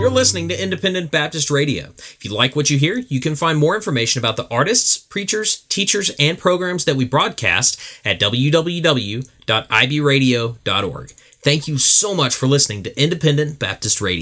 You're listening to Independent Baptist Radio. If you like what you hear, you can find more information about the artists, preachers, teachers, and programs that we broadcast at www.ibradio.org. Thank you so much for listening to Independent Baptist Radio.